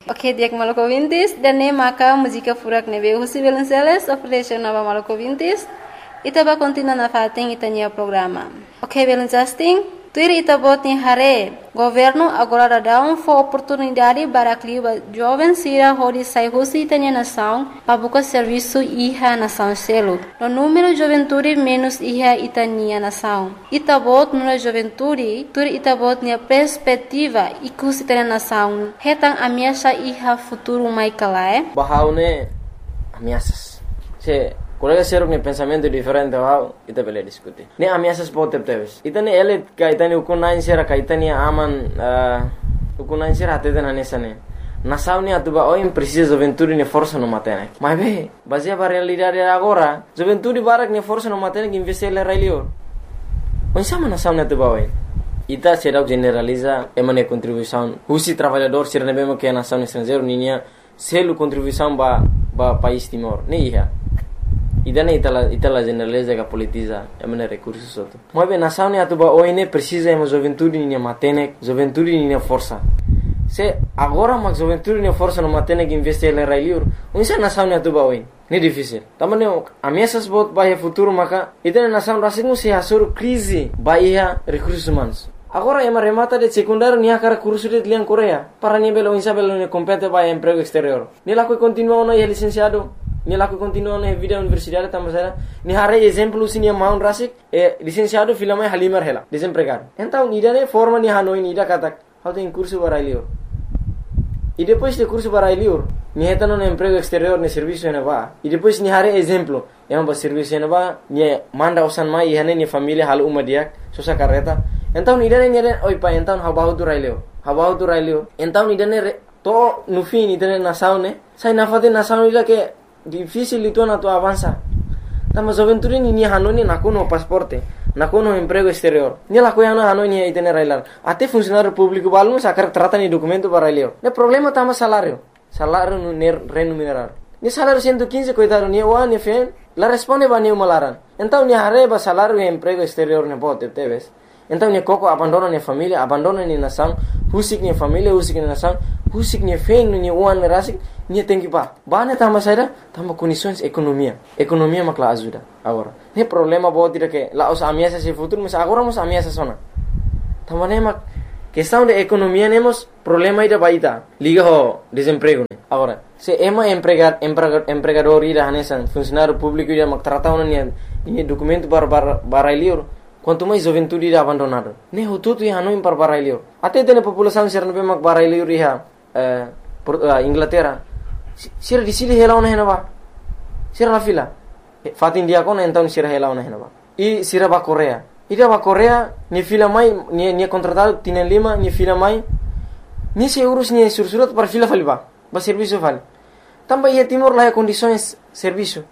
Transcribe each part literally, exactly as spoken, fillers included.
Ok, dia maluco ouvintes, dan ne maka música furak nebe Husi Belenceles, oferece nova maluco ouvintes, itaba continua na fating itanya programa. Ok, Belencasting, tuir itabot ni hare, governo agora dá um for oportunidade para cliba jovem sira hodi sai Husi itanya nação, para buka serviço iha nação selo. No número juventude menos iha itanya nação. Itabot nuna juventude, tuir itabot ni perspectiva ikus itanya nação. Hetang ameaça iha futuro mai kalae. Bahaune ameaças. Se colega ser um pensamento diferente bahau ita bele diskuti. Ne ameaças pode ter. Itane ele kaitani ukunain sera kaitani aman ukunain sera até na nesane. Nação ne atuba oi precisa juventude ne força no matene. Mas be, baseia para realidade agora, juventude barak ne força no matene que investir ele railio. Onde sama nação ne atuba oi. Ita será generaliza emane contribuição. Husi trabalhador será ne bemo que a nação estrangeiro ninia selo contribuição ba ba país Timor. Ne ia. Idane itala itala generaliza que politiza emane recursos soto. Mas be nação ne atuba oi ne precisa ema juventude ninia matene, juventude ninia força. Se agora mas juventude ne força no matene que investir ele railio. Onde sa nação ne atuba oi. Ne difícil. Tamane ameaças bot bahia futuro maka idane nação rasingu se hasur crise bahia recursos humanos. Agora ema remata de secundário nia cara curso de liang Coreia. Para ni belo insa belo ne compete bahia emprego exterior. Ni la que continua no é licenciado. Ni la que continua no vida universidade tamasera. Ni hare exemplo sini maun rasik e licenciado filama halimar hela desempregado. Então ni dane forma ni hanoi ni da katak. How tem curso barailio. E depois de curso barailio, ni heta no emprego exterior ne serviço ne va. E depois ni hare exemplo, ema ba serviço ne va, ni manda usan mai e hane ni família hal uma dia, sosa carreta. Então ni dane ni dane oi pa então habahu tu railio. Habahu tu railio. Então ni dane to no fim ni dane nação ne. Sai na fate nação ila que difícil itu na tu avança. Tama juventude ni ni hanoni na kono pasporte. Na kono emprego exterior. Ni la coiana hanoi ni itene railar. Até funcionário público balmo sacar trata ni documento para railio. Ne problema tama salário. Salário no remunerar. Ni salário cento e quinze coitado ni o ni fen. La responde ba ni malaran. Então ni areba salário e emprego exterior ne bote teves. Então ni coco abandona ni família, abandona ni nação, husik ni família, husik ni nação, husik ni fen ni uan rasik ni tem que ba. Ba ne tama saída, tama condições economia. Economia makla ajuda agora. Ne problema bote de que la os ameaças e futuro, mas agora mos ameaças sona. Tama ne mak questão de economia nemos problema ida baita. Liga ho desemprego. Agora, se ema empregar empregador ida hanesan funcionário público ida mak trata ona ni ni documento para barailio. Quanto mais juventude ida abandonado. Ne ho tudo ia hanoi para barailio. Até tem população ser no mak barailio riha eh Inglaterra. Sira di sili hela ona henaba. Sira la fila. Fatin dia kona então sira hela ona henaba. E sira ba Coreia. Ida ba Coreia ni fila mai ni ni contratado tienen lima ni fila mai. Ni se urus ni sursurat para fila faliba. Ba serviço fali. Tamba ia Timor lá condições serviço.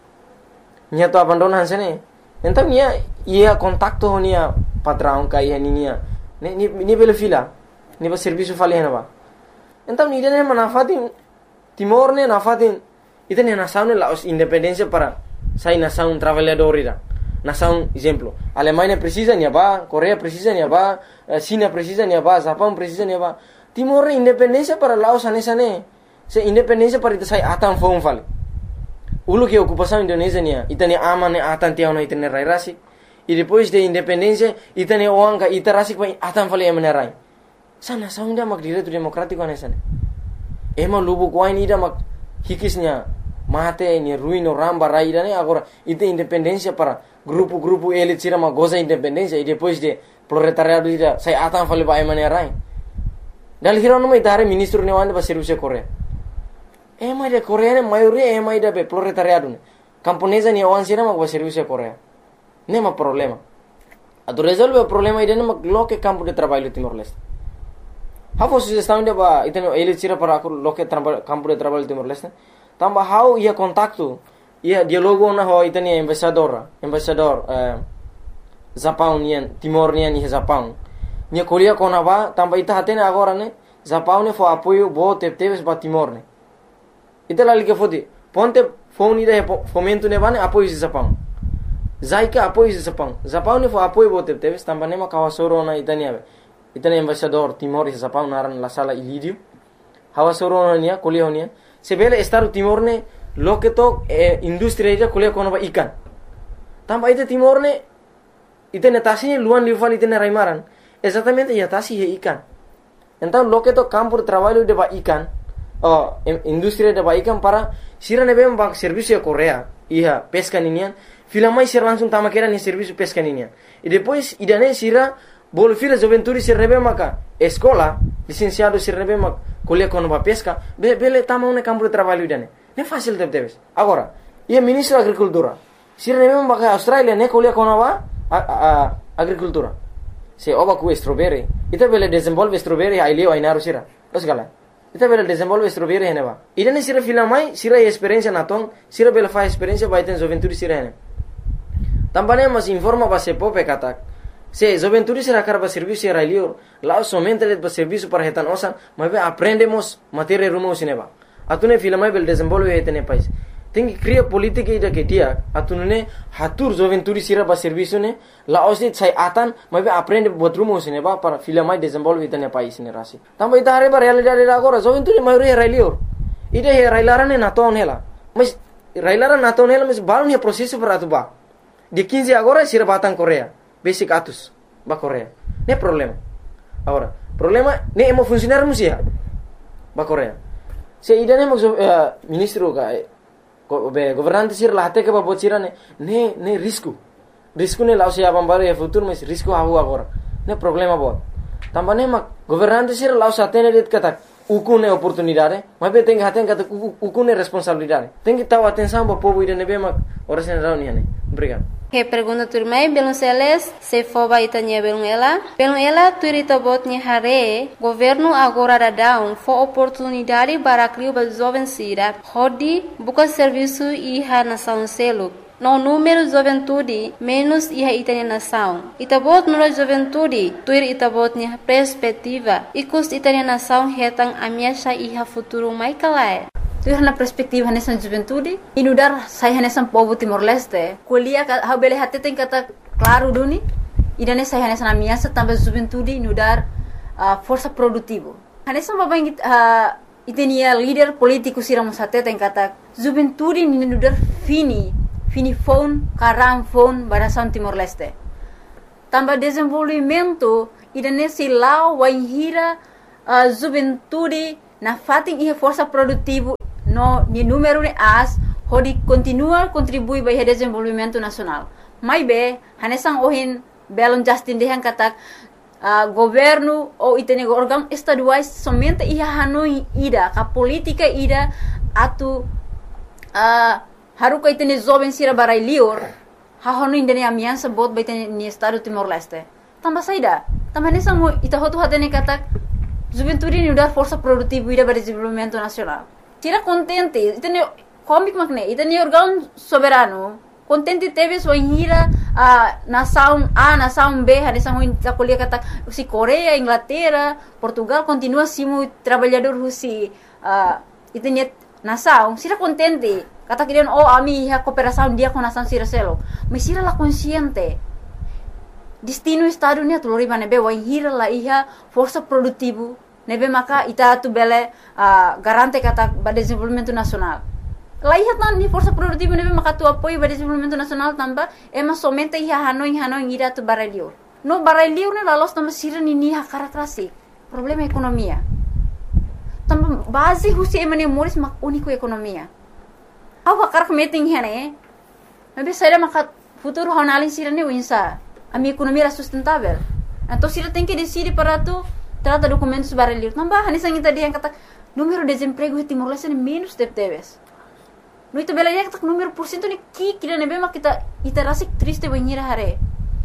Ni to abandonan sene. Então ni ia contacto ni patrão kai ni ni ni ni bela fila. Ni ba serviço fali henaba. Então ni dene manafatin Timor ne nafatin itene nação ne la independência para sai nação trabalhador ida. Nação exemplo, Alemanha precisa ni ba, Coreia precisa ni ba, China precisa ni ba, Japão precisa ni ba. Timor independência para Laos anesa ne. Se independência para ita sai atan fon fali. Ulu que ocupação Indonésia ni itane aman ne atan tiao na itane rai rasi. E depois de independência itane oanga ita rasi pa atan fali emane rai. Sa nação ida mak direito democrático anesa ne. Ema lubu kuain ida mak hikisnya mate ni ruino ramba raida ne agora ite independência para grupo-grupo ele tira uma goza independência e depois de proletariado ida sai atan fali ba emane rai. Dal hiro no mai tare ministro ne wande ba serviço Coreia. Ema de Coreia ne maioria ema ida be proletariado ne. Camponesa ni awan sira mak ba serviço Coreia. Nema problema. Ado resolve o problema ida ne mak loke campo de trabalho Timor-Leste. How sugestão de ba iteno ele tira para loke campo de trabalho Timor-Leste. Tamba how ia contacto ia dialogo na ho itani embaixador embaixador eh, Japão nian Timor nian ni Japão ni Coreia kona ba tamba ita hatene agora ne Japão ne fo apoio bo tepteves ba Timor ne ita la liga fodi ponte phone ida fomento ne bane apoio de Japão zaika apoio de Japão Japão ne fo apoio bo tepteves tamba ne ma kawasoro na itani ave itani embaixador Timor e Japão naran la sala ilidio hawa soronia kuliah honia sebele Estado Timor ne loke to eh, industri ida kuliah kono ba ikan tamba ite Timor ne ite netasi luan liufal ite raimaran exatamente ya tasi he ikan então loke to campo de trabalho de ba ikan oh industri de ba ikan para sira nebe ba serviço Korea iya pesca ninian filamai sira langsung tama kera ni serviço pesca ninian e depois idane sira bol fila juventude sira nebe maka escola licenciado sira nebe maka kuliah kono ba pesca be bele tama un campo de trabalho idane ne fácil de debes agora ia ministro da agricultura sira nebe maka Australia ne kuliah kono ba agricultura se oba ku strawberry ita bele desenvolve strawberry ai leo ai naru sira terus gala ita bele desenvolve strawberry hene ba idane sira filamai sira experiência naton sira bele fa experiência ba iten juventude sira hene tambane mas informa ba se pope katak se juventude sira karba serviço sira leo lá somente le ba serviço para hetan osan mas aprendemos matéria rumo sineba atune filamai bele desenvolve hetene país tem que criar política ida que dia atunune hatur juventude sira ba serviço ne la osit sai atan mas aprende buat rumo sineba para filamai desenvolve hetene país ne rasi tamba ita are ba realidade agora juventude maioria railio ida he railarane na ton hela mas railara na ton hela mas balon he processo para tu ba de quinze agora sira batang Korea basic atus ba Korea ne problema agora problema ne emo funcionar musia ba Korea se ida ne mo uh, ministro ka be governante sir lahte ke ba bocira ne ne ne risco risco ne lao se abam baru ya futuro mas risco hahu agora ne problema bo tambane ma governante sir lao sa tene det kata ukune oportunidade mas be tem haten kata ukune responsabilidade tem que tahu atenção ba povo ida ne be ma ora sen reunião ne obrigado. Que pergunta turmai belum seles se foba itanya belum ela belum ela turita botnya hare governo agora da down for oportunidade para criar ba jovem sira hodi buka serviço iha nação selo no número juventude menos iha itanya nação itabot no juventude tuir itabotnya perspectiva ikus itanya nação hetang amiasha iha futuro mai kalai tu na perspektiva nessa juventude inudar saya nessa povo Timor Leste kuliah ha bele hatte tem kata claro duni idane saya nessa na minha também juventude inudar uh, força produtivo nessa babang uh, itenia líder político siramos hatte tem kata juventude inudar fini fini phone karam phone barasan Timor Leste tambah desenvolvimento idane silau waihira uh, juventude na fating ia força produtivo no ni número ne as hodi continua contribui bai desenvolvimento nacional mai be hanesang ohin belon Justin dehan katak uh, governo ou itene organ estaduais somente ia hanoi ida ka politika ida atu uh, haruka itene jovem sira barai lior ha hono indene amiansa bot bai itene ni estado Timor Leste tambah saida tambah hanesang ita hotu hatene katak juventude ni udar força produtiva ida bai desenvolvimento nacional tira contente itene comic magne itene organ soberano contente teve so hira a nação A nação B hanesang ho ta kuliah kata si Korea Inglaterra Portugal continua simu trabalhador husi uh, itene nação sira contente kata kirian oh ami ha cooperação dia com nação sira selo mas sira la consciente destino estado ne tulori manebe wa hira la iha força produtivo nebe maka ita tu bele uh, garante kata ba desenvolvimento nacional laihat nan ni força produtiva nebe maka tu apoio ba desenvolvimento nacional tamba ema somente iha hanoi hanoi ira tu barelio no barelio ne lalos tamba sira ni ni hakara klasik problema ekonomia tamba base husi emane moris mak unico ekonomia awa karak meeting hene nebe sira maka futuro honalin sira ne winsa ami ekonomia sustentável então sira tem que decidir para tu trata documentos barelio tambah hanisang ita dia kata número de desemprego di Timor Leste menos de teves no itu bela ya kata número porcento ni ki kira nebe mak kita ita rasik triste banhira hare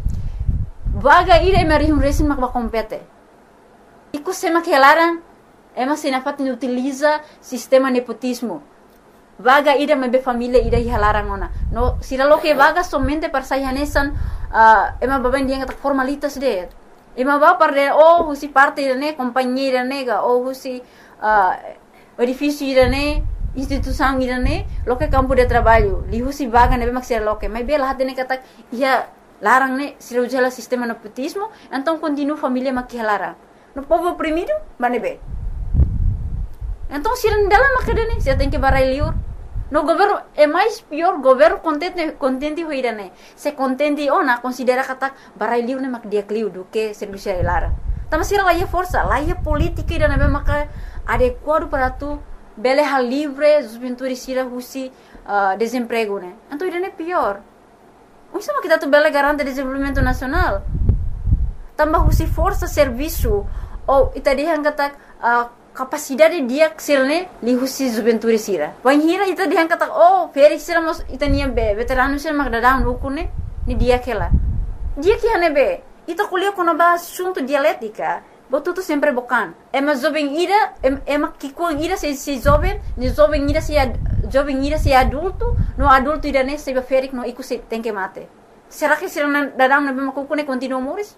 vaga ira emari um resin mak ba compete iku sema kelaran ema sinafat ni utiliza sistema nepotismo vaga ira mebe família ira halaran ona no sira lo que vaga somente para sai hanesan uh, ema baban dia kata formalitas de Ima ba parde oh husi parte irane companhia irane oh husi uh, edifício irane instituição irane loke campo de trabalho li husi vaga nebe maksir loke mas bela hatene kata ia larang ne sira ujala sistema nepotismo então continua família makilara no povo oprimido manebe Então, se não dá lá macadane, você tem que barai liur. No governo é mais pior, governo contente contente hoira né. Se contente ou na considera kata barai liur né mak dia kliu do que serviço lara. Tama sira lá é força, lá é política e na maka adequado para tu bele hal livre, os pintores sira husi uh, desemprego né. Então isso é pior. O sama kita tu bele garante desenvolvimento nacional. Tambah husi força serviço ou itadihan kata uh, capacidade dia sirne li husi juventude sira. Wan hira ita dihan kata oh feri sira mos ita nia be veterano sira mag dadang ukune ni dia kela. Dia que hane be ita kuliah kono ba assunto dialética. Botu tu sempre bokan. Ema jovem ira ema kikuang ira se se jovem, ni jovem ira se jovem ira se adulto, no adulto ira ne se be ferik no iku se tem que mate. Será que sira dadang na be makukune continua moris?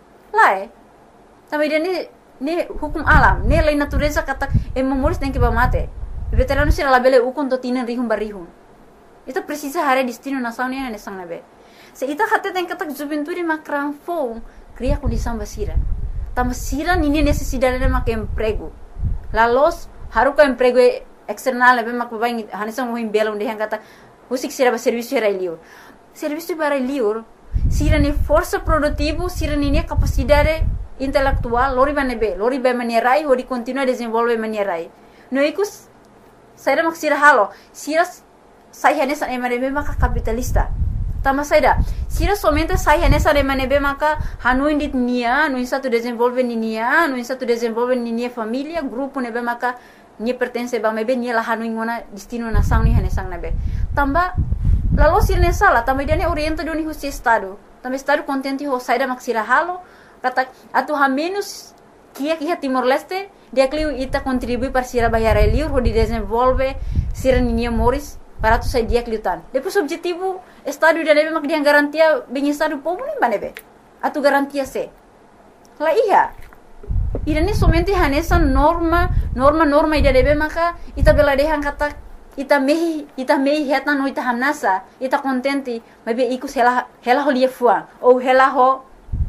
Lá é. Também ira ne hukum alam, ne lei natureza kata e memoris tem que ba mate. Veterano sira labele ukon to tinan rihum barihum. Ita precisa hare destino nação ne ne sang nabe. Se ita hatte tem kata juventude makran fo, cria condição basira. Tama sira nini necessidade de mak emprego. La los haruka emprego external nabe mak baing hanisang mo himbela onde hang kata usik sira ba serviço era liur. Serviço para liur sira ne força produtivo, sira ne capacidade intelectual, lori banebe, lori ba manierai, hori continua desenvolve manierai. No ikus, saira mak sira halo, sira sai hanesa emanebe maka capitalista. Tama saida, sira somente sai hanesa emanebe maka hanu indit nia, no insa tu desenvolve ni nia, no insa tu desenvolve ni nia família, grupo nebe maka nia pertence ba mebe nia la hanu ingona destino nação ni hanesang nebe. Tamba lalu sira ne sala, tamba dia ne orienta doni husi estado. Tamba estado contente ho saida mak sira halo. Kata atu ha menos kia kia Timor Leste dia kliu ita contribui para sira bayar liur ho di desenvolve sira ninia moris para tu sai dia kliutan. Depois objetivo estado dia nebe mak dia garantia bem estado povo nem banebe. Atu garantia se. La iya. Ida ni somente hanesa norma norma norma ida nebe maka ita bela dehan kata ita mehi ita mehi heta no ita hanasa ita contente mabe iku hela hela ho lia fuang ou hela ho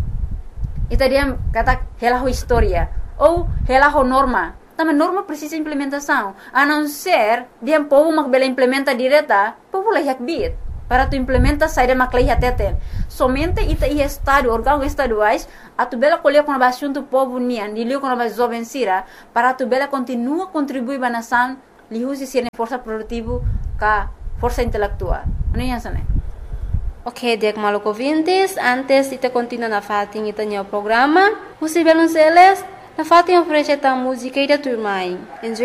ita dia kata hela ho história ou hela ho norma. Tama norma precisa implementação. A não ser dia povo mak bela implementa direta, povo la yak bit. Para tu implementa saída mak la teten. Somente ita i estado órgão estaduais a tu bela colher com a assunto povo nian, dilio com a jovem sira, para tu bela continua contribuir ba nação, li usi sira força produtivo ka força intelectual. Ano yan sana? Ok, dek maluco vintes, antes ita continua na fatin ita nyo programa, usi belun seles, na fatin oferece ta música ida turmai. Enjoy